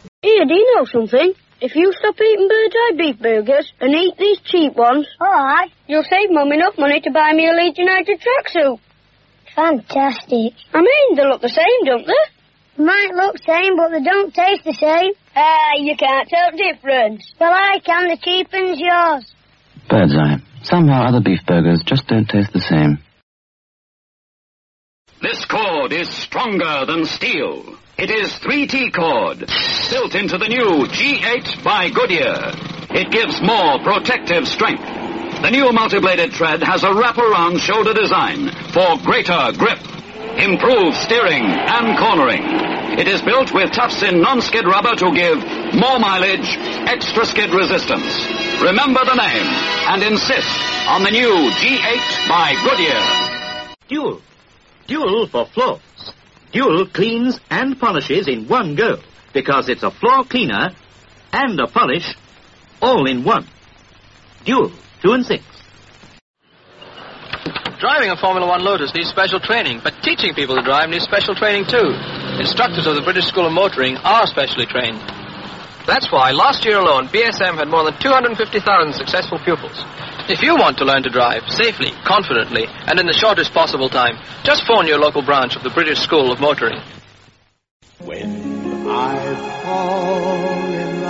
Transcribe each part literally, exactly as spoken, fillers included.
Here, do you know something? If you stop eating Bird's Eye beef burgers and eat these cheap ones, all right, you'll save Mum enough money to buy me a Leeds United tracksuit. Fantastic. I mean, they look the same, don't they? Might look same, but they don't taste the same. Ah, you can't tell difference. Well, I can. The cheap one's yours. Bird's Eye. Somehow other beef burgers just don't taste the same. This cord is stronger than steel. It is three T cord, built into the new G eight by Goodyear. It gives more protective strength. The new multi-bladed tread has a wraparound shoulder design for greater grip, improved steering and cornering. It is built with tufts-in non-skid rubber to give more mileage, extra skid resistance. Remember the name and insist on the new G eight by Goodyear. Dual. Dual for floors. Dual cleans and polishes in one go, because it's a floor cleaner and a polish all in one. Dual, two and six. Driving a Formula One Lotus needs special training, but teaching people to drive needs special training too. Instructors of the British School of Motoring are specially trained. That's why last year alone, B S M had more than two hundred fifty thousand successful pupils. If you want to learn to drive safely, confidently, and in the shortest possible time, just phone your local branch of the British School of Motoring. When I fall in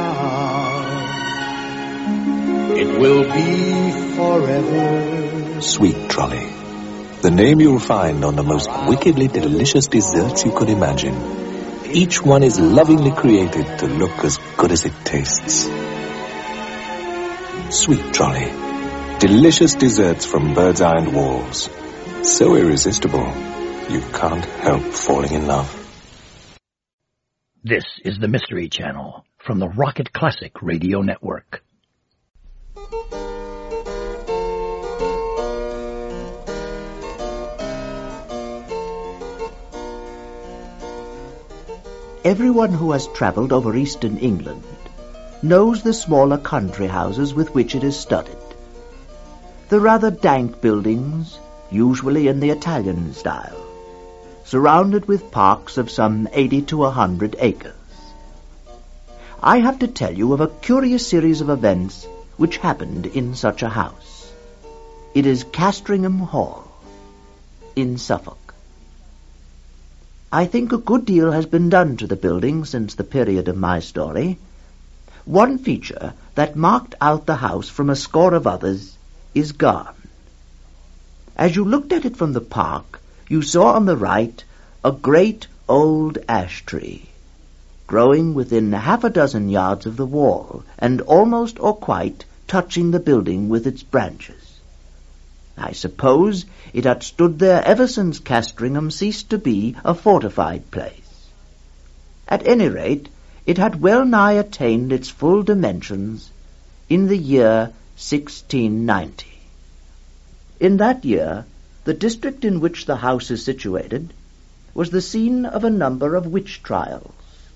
love, it will be forever. Sweet Trolley. The name you'll find on the most wickedly delicious desserts you could imagine. Each one is lovingly created to look as good as it tastes. Sweet Trolley. Delicious desserts from Bird's Eye and Walls. So irresistible, you can't help falling in love. This is the Mystery Channel from the Rocket Classic Radio Network. Everyone who has travelled over eastern England knows the smaller country houses with which it is studded. The rather dank buildings, usually in the Italian style, surrounded with parks of some eighty to a hundred acres. I have to tell you of a curious series of events which happened in such a house. It is Castringham Hall, in Suffolk. I think a good deal has been done to the building since the period of my story. One feature that marked out the house from a score of others is gone. As you looked at it from the park, you saw on the right a great old ash tree, growing within half a dozen yards of the wall, and almost or quite touching the building with its branches. I suppose it had stood there ever since Castringham ceased to be a fortified place. At any rate, it had well nigh attained its full dimensions in the year sixteen ninety. In that year, the district in which the house is situated was the scene of a number of witch trials.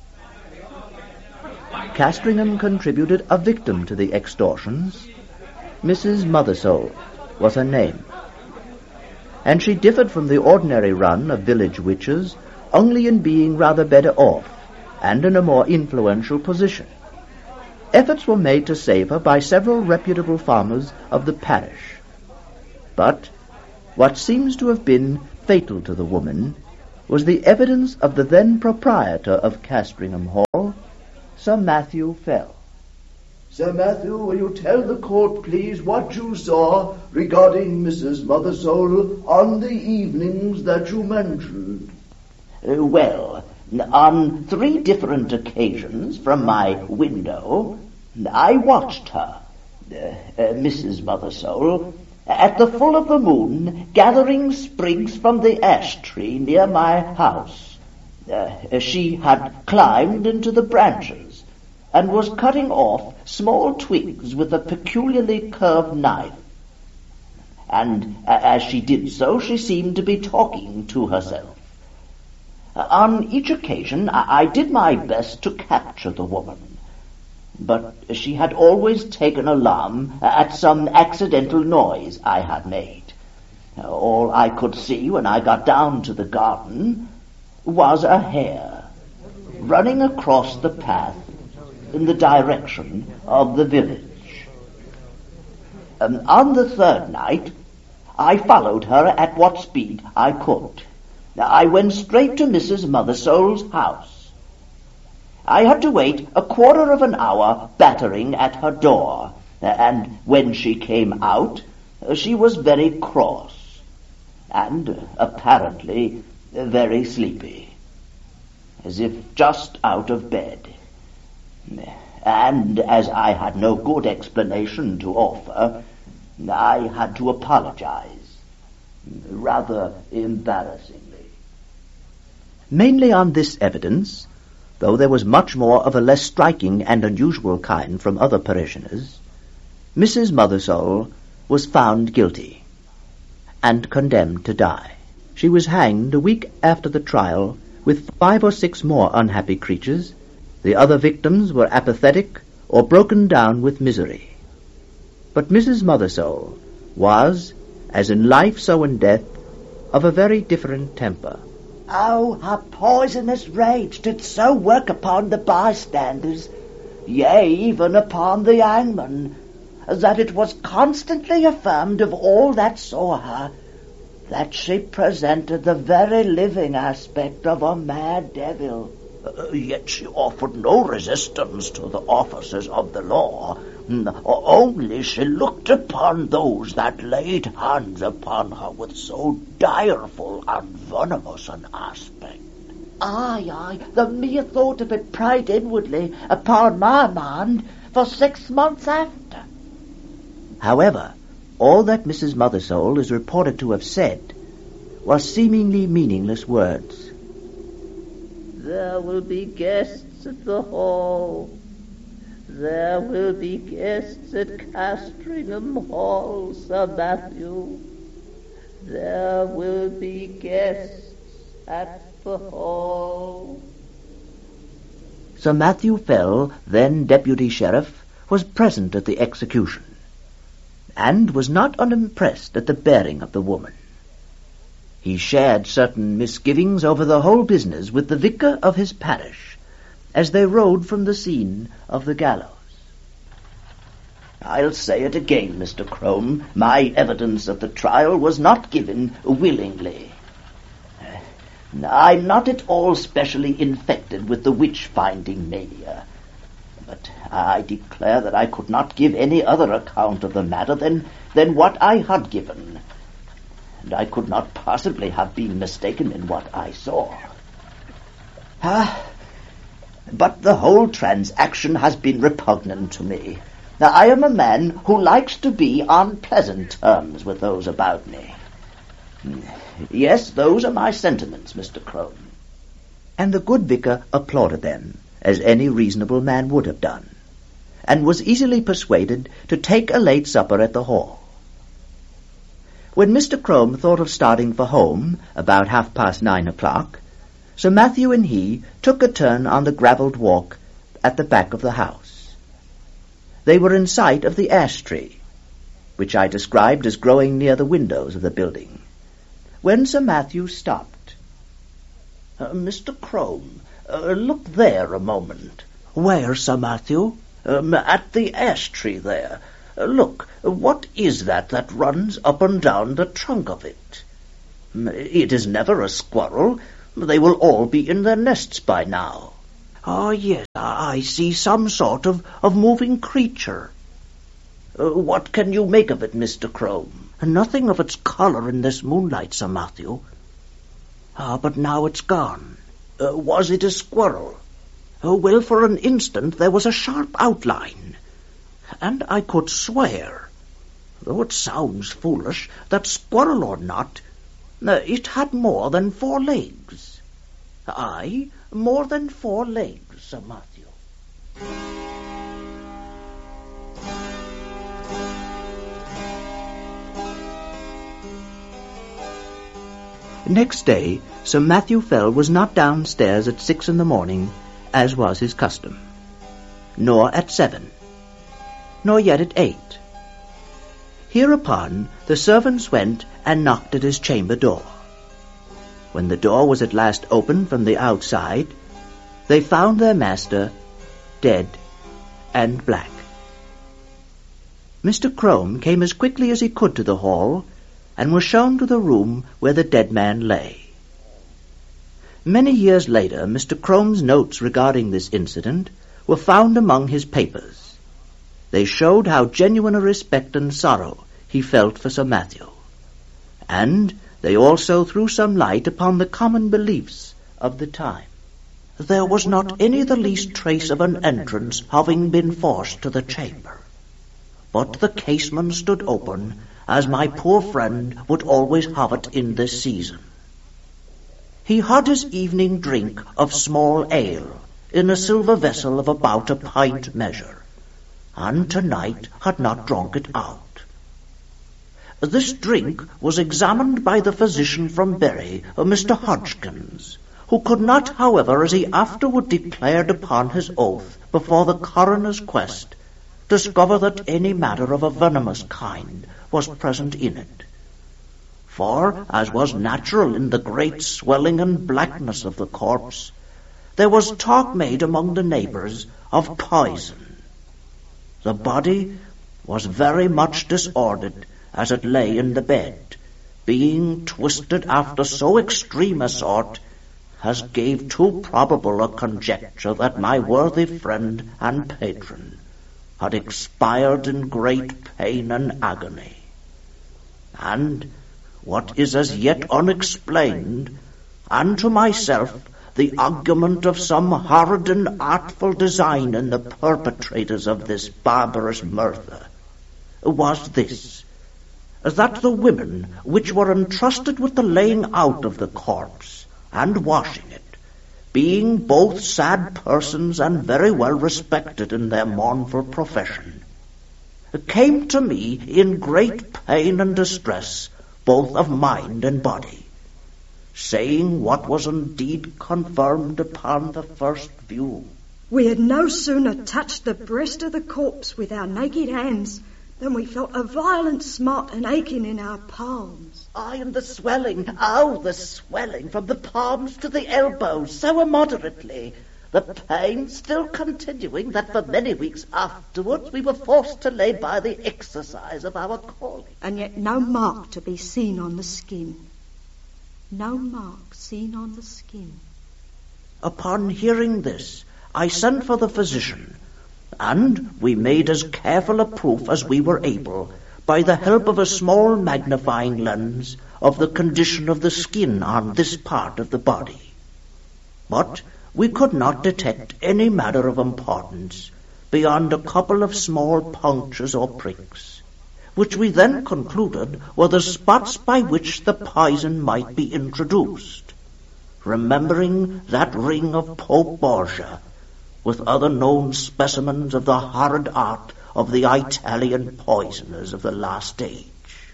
Castringham contributed a victim to the extortions. Missus Mothersole was her name, and she differed from the ordinary run of village witches only in being rather better off and in a more influential position. Efforts were made to save her by several reputable farmers of the parish. But what seems to have been fatal to the woman was the evidence of the then proprietor of Castringham Hall, Sir Matthew Fell. Sir Matthew, will you tell the court, please, what you saw regarding Missus Mothersole on the evenings that you mentioned? Uh, well, on three different occasions from my window, I watched her, uh, uh, Missus Mothersole, at the full of the moon, gathering sprigs from the ash tree near my house. Uh, she had climbed into the branches and was cutting off small twigs with a peculiarly curved knife. And uh, as she did so, she seemed to be talking to herself. Uh, on each occasion, I, I did my best to capture the woman, but she had always taken alarm at some accidental noise I had made. All I could see when I got down to the garden was a hare, running across the path in the direction of the village. Um, on the third night, I followed her at what speed I could. I went straight to Missus Mothersole's house. I had to wait a quarter of an hour battering at her door, and when she came out, she was very cross, and apparently very sleepy, as if just out of bed. And as I had no good explanation to offer, I had to apologize, rather embarrassingly. Mainly on this evidence, though there was much more of a less striking and unusual kind from other parishioners, Missus Mothersole was found guilty and condemned to die. She was hanged a week after the trial with five or six more unhappy creatures. The other victims were apathetic or broken down with misery. But Missus Mothersole was, as in life so in death, of a very different temper. Oh, her poisonous rage did so work upon the bystanders, yea, even upon the hangman, that it was constantly affirmed of all that saw her, that she presented the very living aspect of a mad devil. Uh, yet she offered no resistance to the officers of the law. Only she looked upon those that laid hands upon her with so direful and venomous an aspect. Aye, aye, the mere thought of it preyed inwardly upon my mind for six months after. However, all that Missus Mothersole is reported to have said was seemingly meaningless words. There will be guests at the hall. There will be guests at Castringham Hall, Sir Matthew. There will be guests at the hall. Sir Matthew Fell, then Deputy Sheriff, was present at the execution, and was not unimpressed at the bearing of the woman. He shared certain misgivings over the whole business with the vicar of his parish, as they rode from the scene of the gallows. I'll say it again, Mister Crome, my evidence at the trial was not given willingly. I'm not at all specially infected with the witch-finding mania, but I declare that I could not give any other account of the matter than, than what I had given, and I could not possibly have been mistaken in what I saw. Ah, but the whole transaction has been repugnant to me. Now, I am a man who likes to be on pleasant terms with those about me. Yes, those are my sentiments, Mister Crome. And the good vicar applauded them, as any reasonable man would have done, and was easily persuaded to take a late supper at the hall. When Mister Crome thought of starting for home, about half-past nine o'clock, Sir Matthew and he took a turn on the gravelled walk at the back of the house. They were in sight of the ash tree, which I described as growing near the windows of the building, when Sir Matthew stopped. Uh, Mister Crome, uh, look there a moment. Where, Sir Matthew? Um, at the ash tree there. Uh, look, what is that that runs up and down the trunk of it? It is never a squirrel. They will all be in their nests by now. Oh, yes, I see some sort of, of moving creature. Uh, what can you make of it, Mister Crome? Nothing of its colour in this moonlight, Sir Matthew. Ah, but now it's gone. Uh, was it a squirrel? Oh, well, for an instant there was a sharp outline, and I could swear, though it sounds foolish, that squirrel or not, uh, it had more than four legs. Aye, more than four legs, Sir Matthew. Next day, Sir Matthew Fell was not downstairs at six in the morning, as was his custom, nor at seven, nor yet at eight. Hereupon the servants went and knocked at his chamber door. When the door was at last opened from the outside, they found their master dead and black. Mister Crome came as quickly as he could to the hall and was shown to the room where the dead man lay. Many years later, Mister Crome's notes regarding this incident were found among his papers. They showed how genuine a respect and sorrow he felt for Sir Matthew, and they also threw some light upon the common beliefs of the time. There was not any the least trace of an entrance having been forced to the chamber, but the casement stood open, as my poor friend would always have it in this season. He had his evening drink of small ale in a silver vessel of about a pint measure, and tonight had not drunk it out. This drink was examined by the physician from Bury, Mister Hodgkins, who could not, however, as he afterward declared upon his oath before the coroner's quest, discover that any matter of a venomous kind was present in it. For, as was natural in the great swelling and blackness of the corpse, there was talk made among the neighbours of poison. The body was very much disordered as it lay in the bed, being twisted after so extreme a sort as gave too probable a conjecture that my worthy friend and patron had expired in great pain and agony. And what is as yet unexplained, and to myself the argument of some horrid and artful design in the perpetrators of this barbarous murder, was this, that the women which were entrusted with the laying out of the corpse and washing it, being both sad persons and very well respected in their mournful profession, came to me in great pain and distress, both of mind and body, saying what was indeed confirmed upon the first view. We had no sooner touched the breast of the corpse with our naked hands than we felt a violent smart and aching in our palms. Aye, and the swelling, oh, the swelling from the palms to the elbows, so immoderately, the pain still continuing that for many weeks afterwards we were forced to lay by the exercise of our calling. And yet no mark to be seen on the skin. No mark seen on the skin. Upon hearing this, I sent for the physician, and we made as careful a proof as we were able, by the help of a small magnifying lens, of the condition of the skin on this part of the body. But we could not detect any matter of importance beyond a couple of small punctures or pricks, which we then concluded were the spots by which the poison might be introduced, remembering that ring of Pope Borgia, with other known specimens of the horrid art of the Italian poisoners of the last age.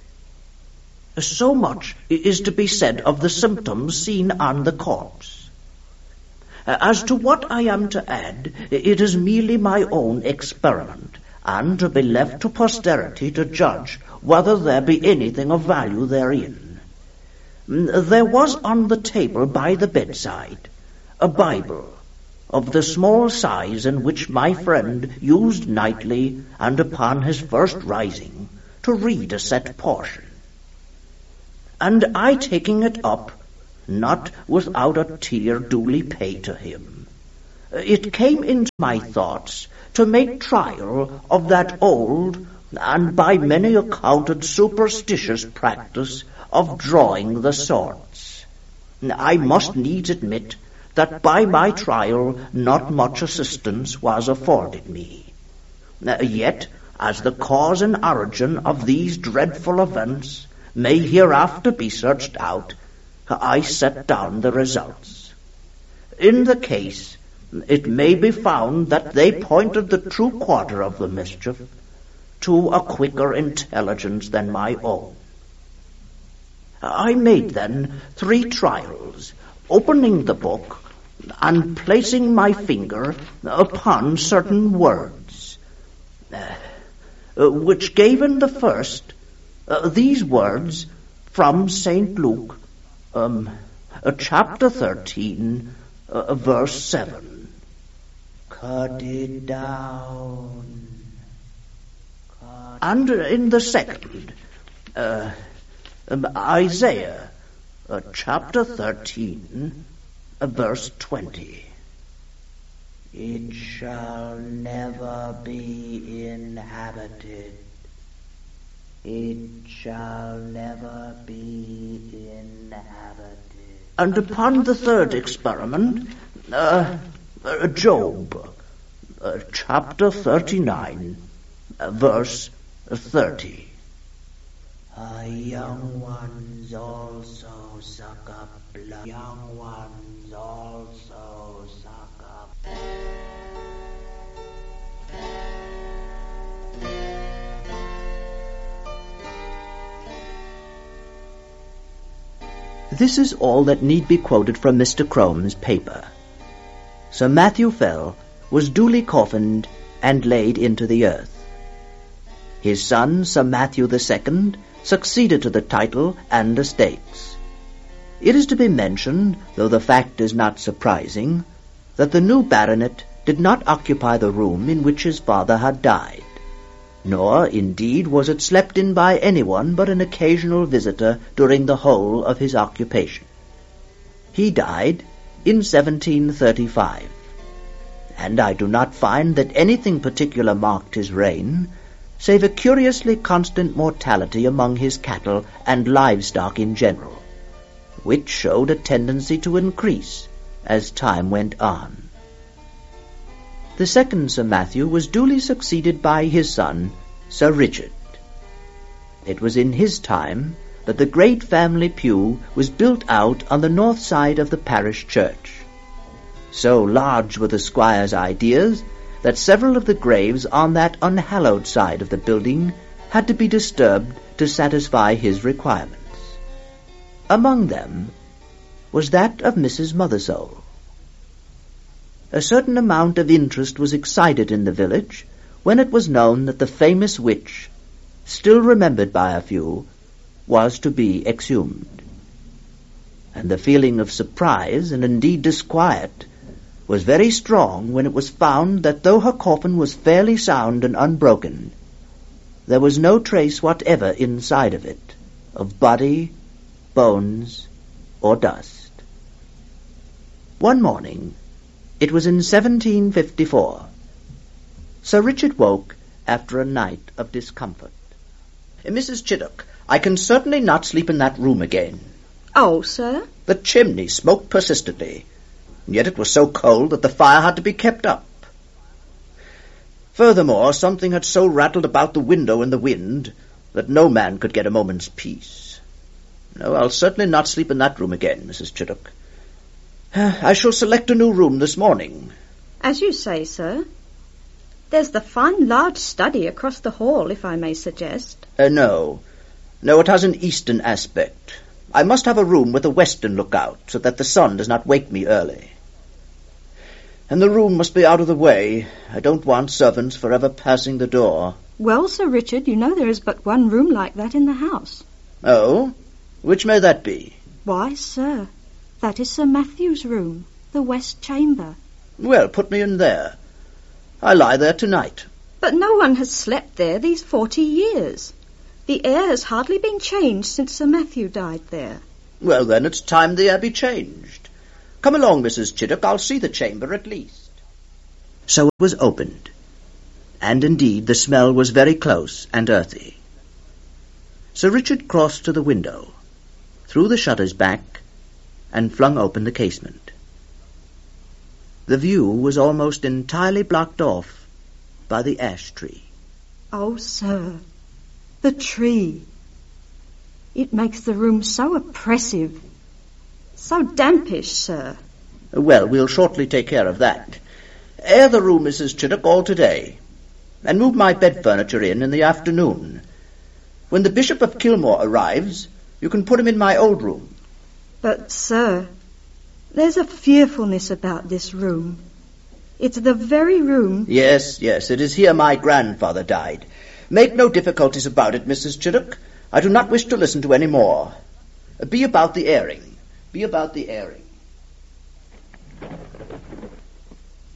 So much is to be said of the symptoms seen on the corpse. As to what I am to add, it is merely my own experiment, and to be left to posterity to judge whether there be anything of value therein. There was on the table by the bedside a Bible, of the small size in which my friend used nightly and upon his first rising to read a set portion. And I, taking it up, not without a tear duly paid to him, it came into my thoughts to make trial of that old and by many accounted superstitious practice of drawing the swords. I must needs admit that by my trial not much assistance was afforded me. Yet, as the cause and origin of these dreadful events may hereafter be searched out, I set down the results. In the case, it may be found that they pointed the true quarter of the mischief to a quicker intelligence than my own. I made then three trials, opening the book and placing my finger upon certain words, uh, which gave in the first uh, these words from Saint Luke, um, uh, chapter thirteen, uh, verse seven. Cut it down. Cut and in the second, uh, um, Isaiah, uh, chapter thirteen, uh, verse twenty. It shall never be inhabited. It shall never be inhabited. And upon the third experiment, uh, uh, Job, uh, chapter thirty-nine, uh, verse thirty. A young ones also suck up blood. Young ones also suck up. This is all that need be quoted from Mister Crome's paper. Sir Matthew Fell was duly coffined and laid into the earth. His son, Sir Matthew the Second, succeeded to the title and estates. It is to be mentioned, though the fact is not surprising, that the new baronet did not occupy the room in which his father had died, nor, indeed, was it slept in by anyone but an occasional visitor during the whole of his occupation. He died in seventeen thirty-five, and I do not find that anything particular marked his reign, save a curiously constant mortality among his cattle and livestock in general, which showed a tendency to increase as time went on. The second Sir Matthew was duly succeeded by his son, Sir Richard. It was in his time that the great family pew was built out on the north side of the parish church. So large were the squire's ideas that several of the graves on that unhallowed side of the building had to be disturbed to satisfy his requirements. Among them was that of Missus Mothersole. A certain amount of interest was excited in the village when it was known that the famous witch, still remembered by a few, was to be exhumed. And the feeling of surprise, and indeed disquiet, was very strong when it was found that though her coffin was fairly sound and unbroken, there was no trace whatever inside of it of body, bones, or dust. One morning, it was in seventeen fifty-four, Sir Richard woke after a night of discomfort. Missus Chiddock, I can certainly not sleep in that room again. Oh, sir? The chimney smoked persistently, and yet it was so cold that the fire had to be kept up. Furthermore, something had so rattled about the window in the wind that no man could get a moment's peace. No, I'll certainly not sleep in that room again, Missus Chiddock. I shall select a new room this morning. As you say, sir. There's the fine large study across the hall, if I may suggest. Uh, no. No, it has an eastern aspect. I must have a room with a western lookout, so that the sun does not wake me early. And the room must be out of the way. I don't want servants forever passing the door. Well, Sir Richard, you know there is but one room like that in the house. Oh? Which may that be? Why, sir, that is Sir Matthew's room, the west chamber. Well, put me in there. I lie there tonight. But no one has slept there these forty years. The air has hardly been changed since Sir Matthew died there. Well, then, it's time the air be changed. Come along, Missus Chiddock. I'll see the chamber at least. So it was opened, and indeed the smell was very close and earthy. Sir Richard crossed to the window, threw the shutters back, and flung open the casement. The view was almost entirely blocked off by the ash tree. Oh, sir, the tree. It makes the room so oppressive, so dampish, sir. Well, we'll shortly take care of that. Air the room, Missus Chiddock, all today, and move my bed furniture in in the afternoon. When the Bishop of Kilmore arrives, you can put him in my old room. But, sir, there's a fearfulness about this room. It's the very room... Yes, yes, it is here my grandfather died. Make no difficulties about it, Missus Chiddock. I do not wish to listen to any more. Be about the airing. Be about the airing.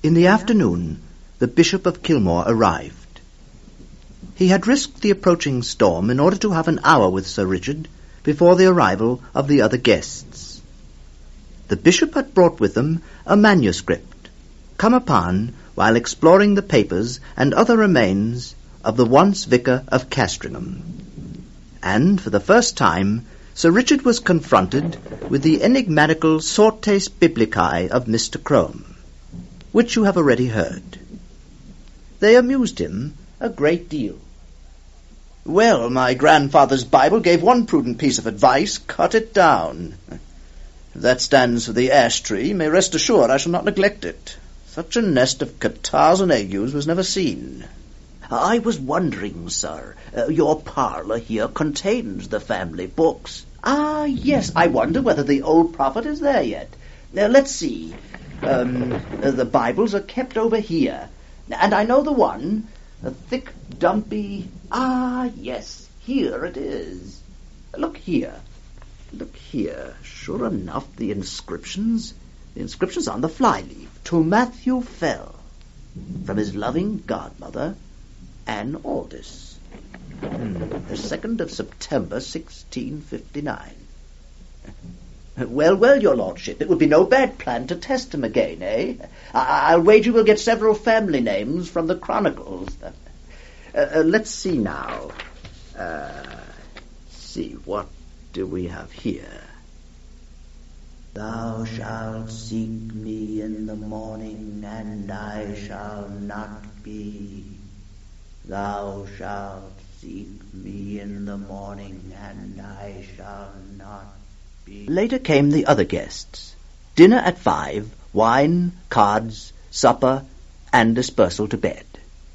In the afternoon, the Bishop of Kilmore arrived. He had risked the approaching storm in order to have an hour with Sir Richard before the arrival of the other guests. The bishop had brought with him a manuscript, come upon while exploring the papers and other remains of the once vicar of Castringham. And for the first time, Sir Richard was confronted with the enigmatical Sortes Biblicae of Mister Crome, which you have already heard. They amused him a great deal. Well, my grandfather's Bible gave one prudent piece of advice: cut it down. If that stands for the ash tree, may rest assured I shall not neglect it. Such a nest of catarrhs and agues was never seen. I was wondering, sir, uh, your parlour here contains the family books. Ah, yes, I wonder whether the old prophet is there yet. Now, let's see. Um, uh, the Bibles are kept over here. And I know the one, a thick, dumpy... Ah, yes, here it is. Look here. Look here. Sure enough, the inscriptions... The inscriptions on the flyleaf. To Matthew Fell. From his loving godmother, Anne Aldis. Hmm, the second of September, sixteen fifty-nine. Well, well, your lordship, it would be no bad plan to test him again, eh? I- I'll wager we'll get several family names from the chronicles. Uh, uh, let's see now. Uh, see, what do we have here? Thou shalt seek me in the morning, and I shall not be. Thou shalt seek me in the morning, and I shall not be. Later came the other guests. Dinner at five, wine, cards, supper, and dispersal to bed.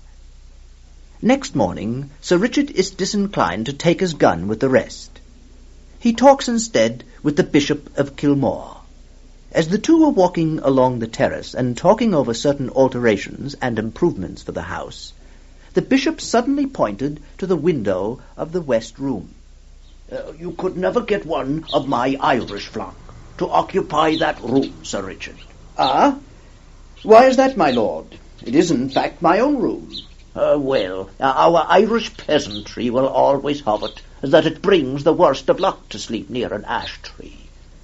Next morning, Sir Richard is disinclined to take his gun with the rest. He talks instead with the Bishop of Kilmore. As the two were walking along the terrace and talking over certain alterations and improvements for the house, the bishop suddenly pointed to the window of the west room. Uh, you could never get one of my Irish flock to occupy that room, Sir Richard. Ah? Why is that, my lord? It is, in fact, my own room. Uh, well, our Irish peasantry will always have it that it brings the worst of luck to sleep near an ash tree.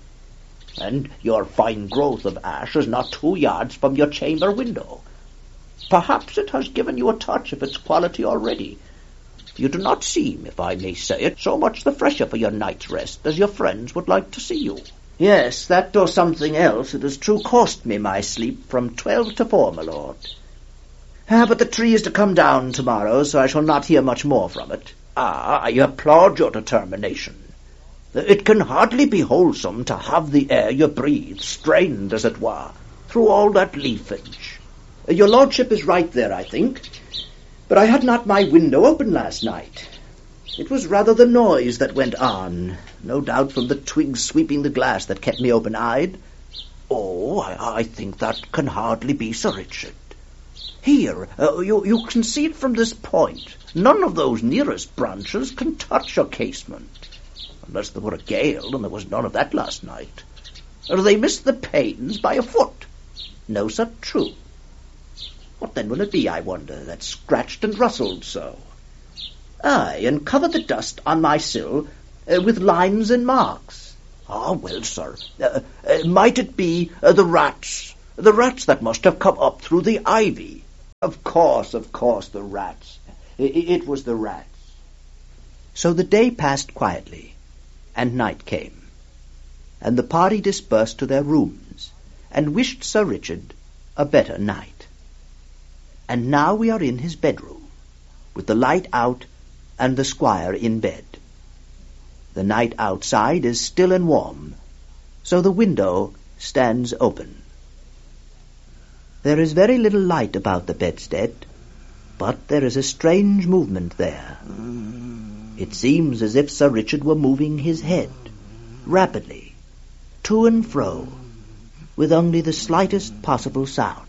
And your fine growth of ash is not two yards from your chamber window. Perhaps it has given you a touch of its quality already. You do not seem, if I may say it, so much the fresher for your night's rest as your friends would like to see you. Yes, that or something else. It has true cost me my sleep from twelve to four, my lord. Ah, but the tree is to come down tomorrow, so I shall not hear much more from it. Ah, I applaud your determination. It can hardly be wholesome to have the air you breathe strained, as it were, through all that leafage. Your lordship is right there, I think. But I had not my window open last night. It was rather the noise that went on, no doubt from the twigs sweeping the glass that kept me open-eyed. Oh, I, I think that can hardly be, Sir Richard. Here, uh, you, you can see it from this point. None of those nearest branches can touch your casement. Unless there were a gale, and there was none of that last night. Or they missed the panes by a foot. No, sir, true. What then will it be, I wonder, that scratched and rustled so? Aye, and covered the dust on my sill uh, with lines and marks. Ah, well, sir, uh, uh, might it be uh, the rats, the rats that must have come up through the ivy? Of course, of course, the rats. I- it was the rats. So the day passed quietly, and night came, and the party dispersed to their rooms, and wished Sir Richard a better night. And now we are in his bedroom, with the light out and the squire in bed. The night outside is still and warm, so the window stands open. There is very little light about the bedstead, but there is a strange movement there. It seems as if Sir Richard were moving his head, rapidly, to and fro, with only the slightest possible sound.